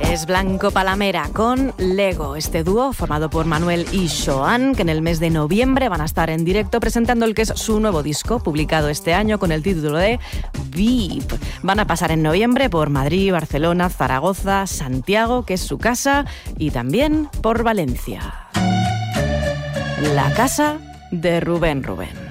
Es Blanco Palamera con Lego, este dúo formado por Manuel y Xoán, que en el mes de noviembre van a estar en directo presentando el que es su nuevo disco, publicado este año con el título de VIP. Van a pasar en noviembre por Madrid, Barcelona, Zaragoza, Santiago, que es su casa, y también por Valencia. La casa de Rubén Rubén.